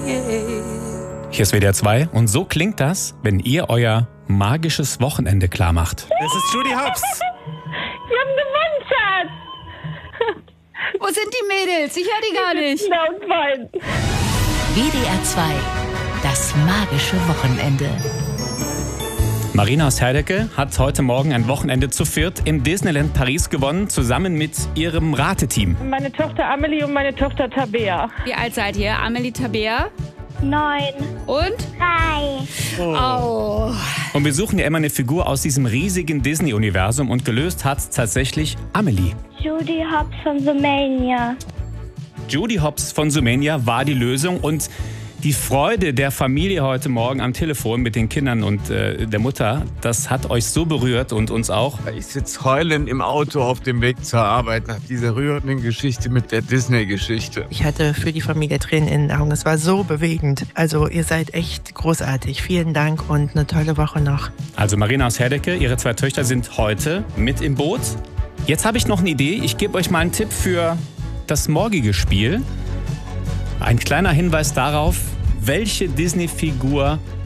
Hier ist WDR 2 und so klingt das, wenn ihr euer magisches Wochenende klar macht. Es ist Judy Hopps. Wir haben gewonnen, Schatz. Wo sind die Mädels? Ich höre die gar nicht. Laut weinen. WDR 2, das magische Wochenende. Marina aus Herdecke hat heute Morgen ein Wochenende zu viert im Disneyland Paris gewonnen, zusammen mit ihrem Rateteam. Meine Tochter Amelie und meine Tochter Tabea. Wie alt seid ihr? Amelie, Tabea 9. und? 3. Oh. Und wir suchen ja immer eine Figur aus diesem riesigen Disney-Universum und gelöst hat tatsächlich Amelie. Judy Hopps von Zoomania. Judy Hopps von Zoomania war die Lösung und die Freude der Familie heute Morgen am Telefon mit den Kindern und der Mutter, das hat euch so berührt und uns auch. Ich sitze heulend im Auto auf dem Weg zur Arbeit nach dieser rührenden Geschichte mit der Disney-Geschichte. Ich hatte für die Familie Tränen in den Augen. Es war so bewegend. Also ihr seid echt großartig. Vielen Dank und eine tolle Woche noch. Also Marina aus Herdecke, ihre 2 Töchter sind heute mit im Boot. Jetzt habe ich noch eine Idee. Ich gebe euch mal einen Tipp für das morgige Spiel. Ein kleiner Hinweis darauf, welche Disney-Figur